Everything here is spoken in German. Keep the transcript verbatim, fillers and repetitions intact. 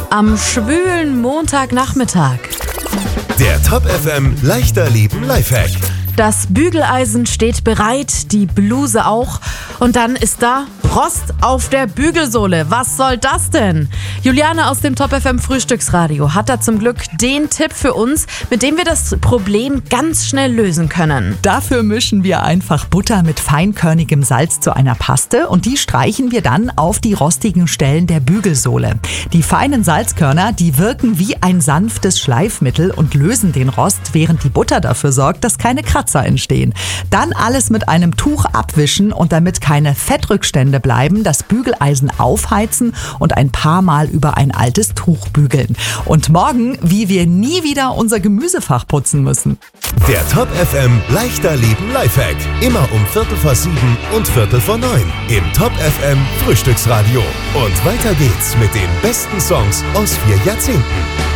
am schwülen Montagnachmittag. Der Top F M Leichter Leben Lifehack. Das Bügeleisen steht bereit, die Bluse auch. Und dann ist da Rost auf der Bügelsohle. Was soll das denn? Juliane aus dem Top F M Frühstücksradio hat da zum Glück den Tipp für uns, mit dem wir das Problem ganz schnell lösen können. Dafür mischen wir einfach Butter mit feinkörnigem Salz zu einer Paste und die streichen wir dann auf die rostigen Stellen der Bügelsohle. Die feinen Salzkörner, die wirken wie ein sanftes Schleifmittel und lösen den Rost, während die Butter dafür sorgt, dass keine Kratzer entstehen. Dann alles mit einem Tuch abwischen und damit keine Fettrückstände bleiben, das Bügeleisen aufheizen und ein paar Mal über ein altes Tuch bügeln. Und morgen, wie wir nie wieder unser Gemüsefach putzen müssen. Der Top F M Leichter Leben Lifehack. Immer um Viertel vor sieben und Viertel vor neun im Top F M Frühstücksradio. Und weiter geht's mit den besten Songs aus vier Jahrzehnten.